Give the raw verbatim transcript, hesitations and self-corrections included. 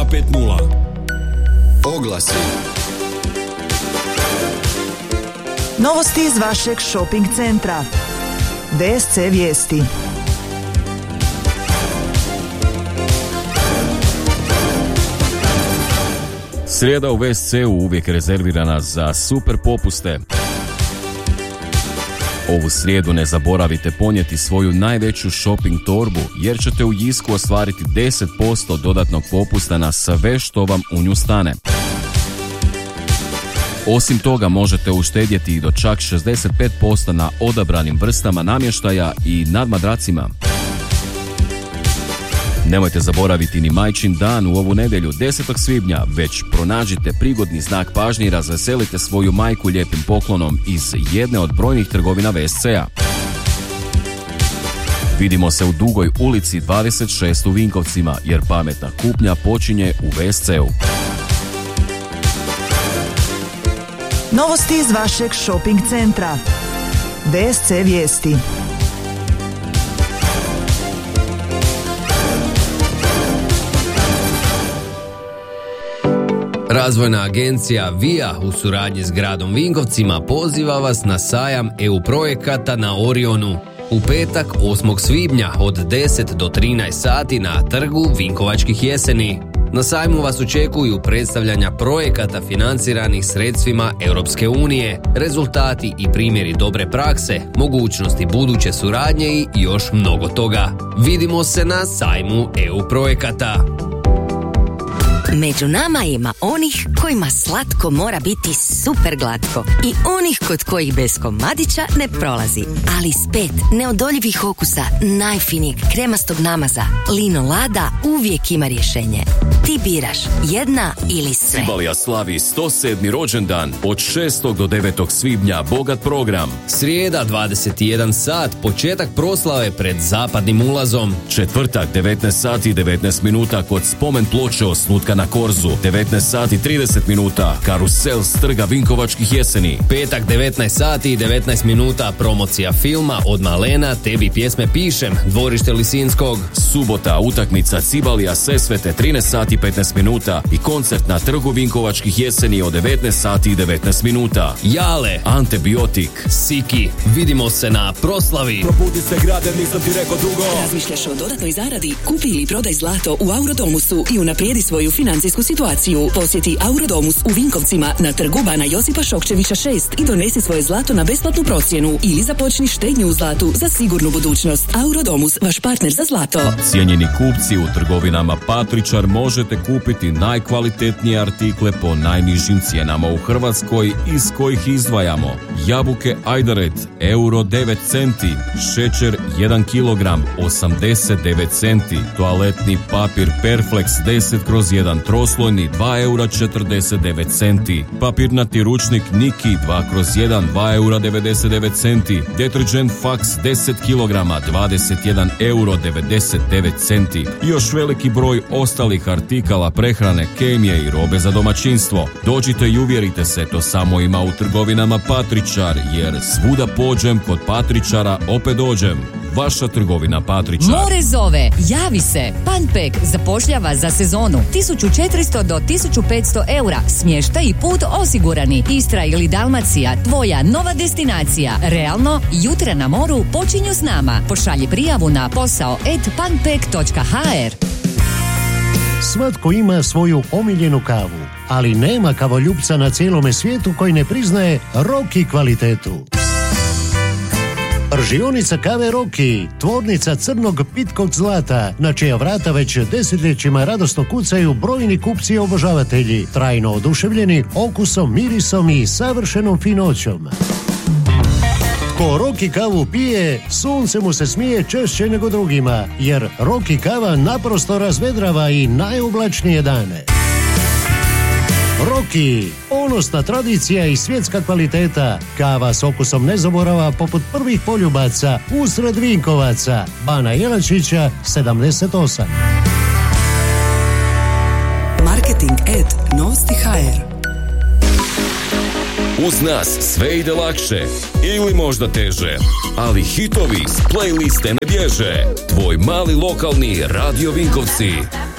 pet nula. Oglasi. Novosti iz vašeg shopping centra. D S C Vijesti. Srijeda u V S C-u uvijek rezervirana za super popuste. Ovu srijedu ne zaboravite ponijeti svoju najveću shopping torbu, jer ćete u Jisku ostvariti deset posto dodatnog popusta na sve što vam u nju stane. Osim toga možete uštedjeti i do čak šezdeset pet posto na odabranim vrstama namještaja i nadmadracima. Nemojte zaboraviti ni Majčin dan u ovu nedjelju desetog svibnja, već pronađite prigodni znak pažnje i razveselite svoju majku lijepim poklonom iz jedne od brojnih trgovina V S C-a. Vidimo se u Dugoj ulici dvadeset šest u Vinkovcima, jer pametna kupnja počinje u V S C-u. Novosti iz vašeg shopping centra. D S C Vijesti. Razvojna agencija Via u suradnji s gradom Vinkovcima poziva vas na sajam E U projekata na Orionu u petak osmog svibnja od deset do trinaest sati na trgu Vinkovačkih jeseni. Na sajmu vas očekuju predstavljanja projekata financiranih sredstvima Europske unije, rezultati i primjeri dobre prakse, mogućnosti buduće suradnje i još mnogo toga. Vidimo se na sajmu E U projekata. Među nama ima onih kojima slatko mora biti super glatko i onih kod kojih bez komadića ne prolazi. Ali s pet neodoljivih okusa najfinijeg kremastog namaza Lino Lada uvijek ima rješenje. Ti biraš jedna ili sve. Cibalija slavi sto sedmi rođendan od šestog do devetog svibnja, bogat program. Srijeda dvadeset jedan sat, početak proslave pred zapadnim ulazom. Četvrtak devetnaest sati i devetnaest minuta kod spomen ploče osnutka na Korzu. devetnaest sati i trideset minuta karusel s trga Vinkovačkih jeseni. Petak devetnaest sati i devetnaest minuta promocija filma Od malena tebi pjesme pišem, dvorište Lisinskog. Subota utakmica Cibalija Sesvete trinaest sati i petnaest minuta i koncert na trgu Vinkovačkih jeseni od devetnaest sati i devetnaest minuta. Jale, Antibiotik, Siki, vidimo se na proslavi. Probudi se grade, nisam ti rekao dugo. Razmišljaš o dodatnoj zaradi? Kupi ili prodaj zlato u Aurodomusu i unaprijedi svoju financijsku situaciju. Posjeti Aurodomus u Vinkovcima na trgu Bana Josipa Šokčevića šest i donesi svoje zlato na besplatnu procjenu ili započni štednju u zlatu za sigurnu budućnost. Aurodomus, vaš partner za zlato. Cijenjeni kupci, u trgovinama Patričar možete kupiti najkvalitetnije artikle po najnižim cijenama u Hrvatskoj, iz kojih izdvajamo jabuke Ajdaret euro devet centi, šećer jedan kilogram osamdeset devet centi, toaletni papir Perflex deset kroz jedan troslojni dva eura četrdeset devet centi, papirnati ručnik Niki dva kroz jedan dva eura devedeset devet centi, deterđent Fax deset kilograma dvadeset jedan euro devedeset devet centi i još veliki broj ostalih artikala prehrane, kemije i robe za domaćinstvo. Dođite i uvjerite se, to samo ima u trgovinama Patričar, jer svuda pođem, kod Patričara opet dođem. Vaša trgovina Patričar. More zove, javi se. Panpek zapošljava za sezonu tisuću četiristo do tisuću petsto eura. Smještaj i put osigurani. Istra ili Dalmacija, tvoja nova destinacija. Realno, jutra na moru počinju s nama. Pošalji prijavu na posao et panpek točka ha er. Svatko ima svoju omiljenu kavu, ali nema kavoljupca na cijelome svijetu koji ne priznaje Roki kvalitetu. Pržionica kave Roki, tvornica crnog pitkog zlata, na čija vrata već desetljećima radosno kucaju brojni kupci i obožavatelji, trajno oduševljeni okusom, mirisom i savršenom finoćom. Ko Roki kavu pije, sunce mu se smije češće nego drugima, jer Roki kava naprosto razvedrava i najoblačnije dane. Roki, ponosna tradicija i svjetska kvaliteta. Kava s okusom ne zaborava poput prvih poljubaca usred Vinkovaca. Bana Jelačića sedamdeset osam. Marketing at novosti točka ha er. Uz nas sve ide lakše ili možda teže, ali hitovi s playliste ne bježe. Tvoj mali lokalni Radio Vinkovci.